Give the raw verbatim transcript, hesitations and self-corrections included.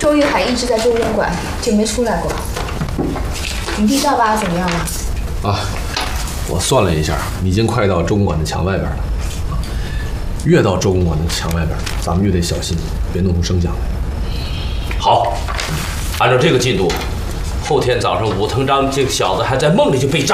周玉海一直在周公馆，就没出来过。你弟赵爸怎么样了？ 啊，我算了一下，已经快到周公馆的墙外边了。越到周公馆的墙外边，咱们越得小心，别弄出声响来。 好，按照这个进度，后天早上武藤章这个小子还在梦里就被炸。